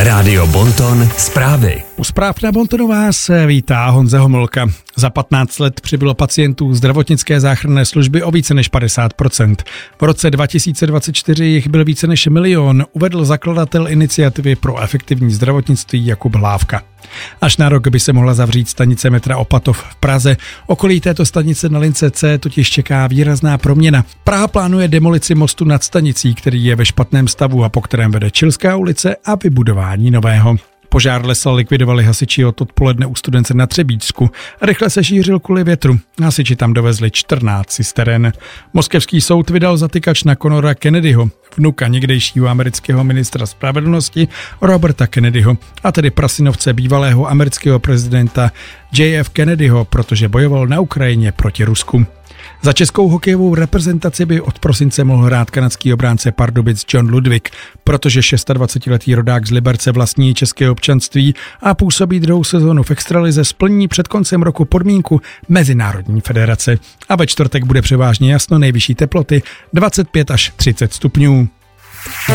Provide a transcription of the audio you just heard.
Rádio Bonton zprávy. U zpráv na Bontonu vás vítá Honza Homolka. Za 15 let přibylo pacientů zdravotnické záchranné služby o více než 50%. V roce 2024 jich byl více než 1 000 000, uvedl zakladatel iniciativy pro efektivní zdravotnictví Jakub Hlávka. Až na rok by se mohla zavřít stanice metra Opatov v Praze. Okolí této stanice na lince C totiž čeká výrazná proměna. Praha plánuje demolici mostu nad stanicí, který je ve špatném stavu a po kterém vede Čilská ulice, a vybudování nového. Požár lesa likvidovali hasiči od odpoledne u Studence na Třebíčsku. Rychle se šířil kvůli větru. Hasiči tam dovezli 14 cisteren. Moskevský soud vydal zatykač na Conora Kennedyho, vnuka někdejšího amerického ministra spravedlnosti Roberta Kennedyho, a tedy prasynovce bývalého amerického prezidenta JF Kennedyho, protože bojoval na Ukrajině proti Rusku. Za českou hokejovou reprezentaci by od prosince mohl hrát kanadský obránce Pardubic John Ludwig, protože 26letý rodák z Liberce vlastní české občanství a působí 2. sezónu v extralize, splní před koncem roku podmínku Mezinárodní federace. A ve čtvrtek bude převážně jasno, nejvyšší teploty 25 až 30 stupňů.